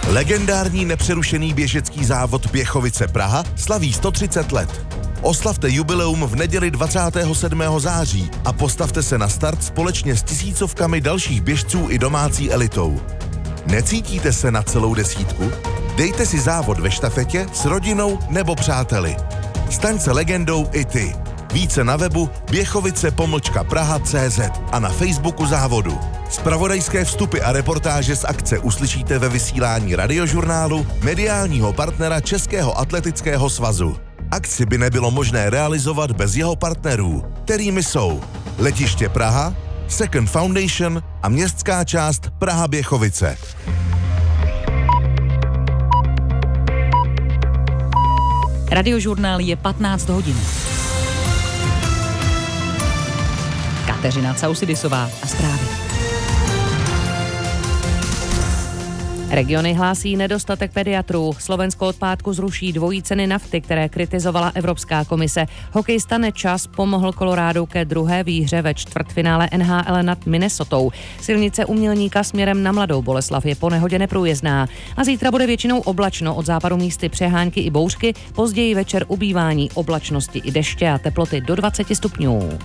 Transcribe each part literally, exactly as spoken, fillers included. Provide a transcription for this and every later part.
Legendární nepřerušený běžecký závod Běchovice Praha slaví sto třicet let. Oslavte jubileum v neděli dvacátého sedmého září a postavte se na start společně s tisícovkami dalších běžců i domácí elitou. Necítíte se na celou desítku? Dejte si závod ve štafetě s rodinou nebo přáteli. Staň se legendou i ty. Více na webu běchovice pomlčka praha tečka cé zet a na Facebooku závodu. Zpravodajské vstupy a reportáže z akce uslyšíte ve vysílání Radiožurnálu, mediálního partnera Českého atletického svazu. Akci by nebylo možné realizovat bez jeho partnerů, kterými jsou Letiště Praha, Second Foundation a městská část Praha Běchovice. Radiožurnál je patnáct hodin. Kateřina Causidisová a zprávy. Regiony hlásí nedostatek pediatrů. Slovensko od pátku zruší dvojí ceny nafty, které kritizovala Evropská komise. Hokejista Nečas pomohl Kolorádu ke druhé výhře ve čtvrtfinále N H L nad Minnesotou. Silnice Umělníka směrem na Mladou Boleslav je po nehodě neprůjezdná. A zítra bude většinou oblačno, od západu místy přehánky i bouřky, později večer ubývání oblačnosti i deště a teploty do dvacet stupňů.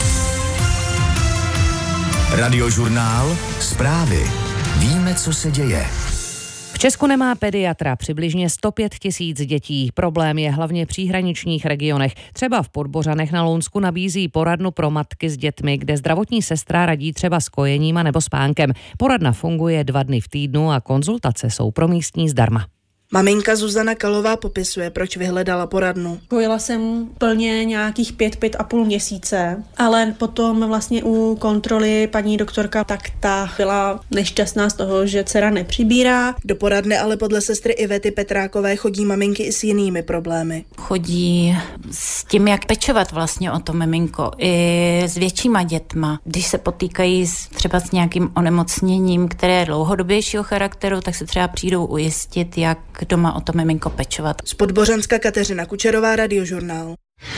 Radiožurnál, zprávy. Víme, co se děje. V Česku nemá pediatra přibližně sto pět tisíc dětí. Problém je hlavně v příhraničních regionech. Třeba v Podbořanech na Lounsku nabízí poradnu pro matky s dětmi, kde zdravotní sestra radí třeba s kojením a nebo spánkem. Poradna funguje dva dny v týdnu a konzultace jsou pro místní zdarma. Maminka Zuzana Kalová popisuje, proč vyhledala poradnu. Kojila jsem plně nějakých pět, pět a půl měsíce, ale potom vlastně u kontroly paní doktorka, tak ta byla nešťastná z toho, že dcera nepřibírá. Do poradny ale podle sestry Ivety Petrákové chodí maminky i s jinými problémy. Chodí s tím, jak pečovat vlastně o to miminko, i s většíma dětma. Když se potýkají s, třeba s nějakým onemocněním, které je dlouhodobějšího charakteru, tak se třeba přijdou ujistit, jak doma o to miminko pečovat. Z Podbořanska Kateřina Kučerová, Radiožurnál.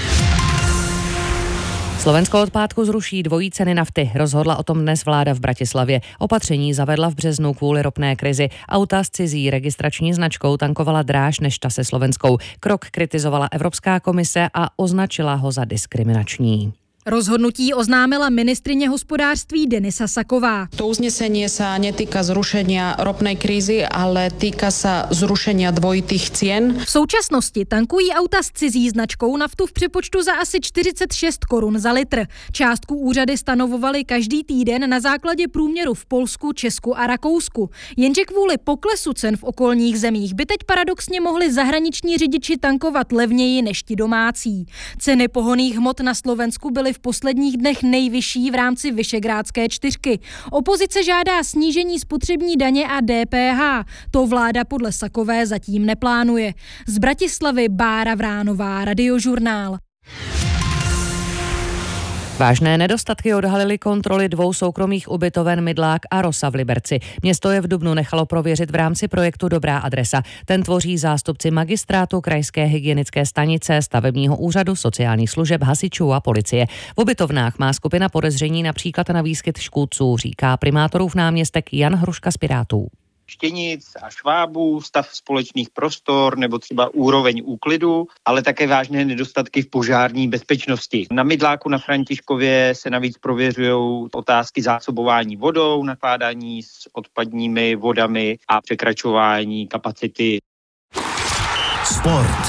Slovensko od pátku zruší dvojí ceny nafty. Rozhodla o tom dnes vláda v Bratislavě. Opatření zavedla v březnu kvůli ropné krizi. Auta s cizí registrační značkou tankovala dráž než ta se slovenskou. Krok kritizovala Evropská komise a označila ho za diskriminační. Rozhodnutí oznámila ministryně hospodářství Denisa Saková. To uznesenie sa netýka zrušenia ropnej krízy, ale týka sa zrušenia dvojitých cien. V současnosti tankují auta s cizí značkou naftu v přepočtu za asi čtyřicet šest korun za litr. Částku úřady stanovovaly každý týden na základě průměru v Polsku, Česku a Rakousku. Jenže kvůli poklesu cen v okolních zemích by teď paradoxně mohli zahraniční řidiči tankovat levněji než ti domácí. Ceny pohonných hmot na Slovensku byly v posledních dnech nejvyšší v rámci Visegrádské čtyřky. Opozice žádá snížení spotřební daně a D P H. To vláda podle Sakové zatím neplánuje. Z Bratislavy Bára Vránová, Radiožurnál. Vážné nedostatky odhalily kontroly dvou soukromých ubytoven Mydlák a Rosa v Liberci. Město je v dubnu nechalo prověřit v rámci projektu Dobrá adresa. Ten tvoří zástupci magistrátu, krajské hygienické stanice, stavebního úřadu, sociálních služeb, hasičů a policie. V ubytovnách má skupina podezření například na výskyt škůdců, říká primátorův náměstek Jan Hruška z Pirátů. Štěnic a švábů, stav společných prostor nebo třeba úroveň úklidu, ale také vážné nedostatky v požární bezpečnosti. Na Mydláku na Františkově se navíc prověřují otázky zásobování vodou, nakládání s odpadními vodami a překračování kapacity. Sport.